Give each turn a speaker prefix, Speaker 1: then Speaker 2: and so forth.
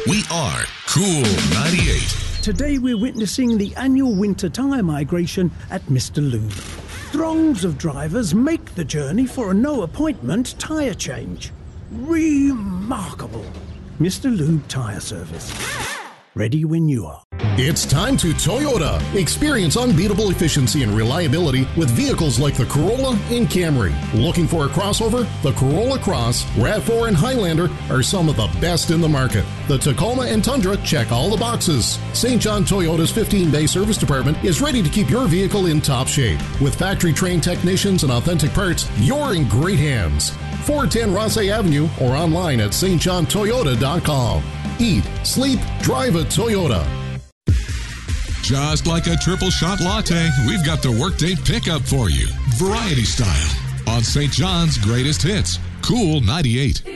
Speaker 1: We are Cool 98.
Speaker 2: Today we're witnessing the annual winter tyre migration at Mr. Lube. Throngs of drivers make the journey for a no-appointment tyre change. Remarkable. Mr. Lube Tyre Service. Ready when you are.
Speaker 3: It's time to Toyota. Experience unbeatable efficiency and reliability with vehicles like the Corolla and Camry. Looking for a crossover? The Corolla Cross, RAV4, and Highlander are some of the best in the market. The Tacoma and Tundra check all the boxes. St. John Toyota's 15-bay service department is ready to keep your vehicle in top shape. With factory-trained technicians and authentic parts, you're in great hands. 410 Rossay Avenue or online at stjohntoyota.com. Eat, sleep, drive a Toyota.
Speaker 1: Just like a triple shot latte, we've got the workday pickup for you. Variety style on St. John's Greatest Hits. Cool 98.